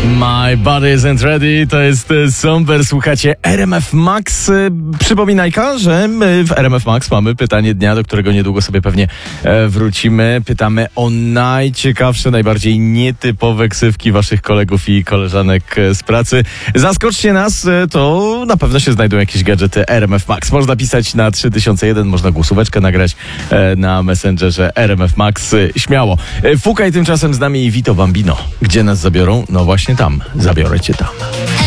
My body isn't ready, to jest Somber, słuchacie RMF Max. Przypominajka, że my w RMF Max mamy pytanie dnia, do którego niedługo sobie pewnie wrócimy. Pytamy o najciekawsze, najbardziej nietypowe ksywki waszych kolegów i koleżanek z pracy. Zaskoczcie nas, to na pewno się znajdą jakieś gadżety RMF Max. Można pisać na 3001, można głosóweczkę nagrać na Messengerze RMF Max. Śmiało. Fukaj tymczasem z nami Vito Bambino. Gdzie nas zabiorą? No właśnie tam. Zabiorę cię tam.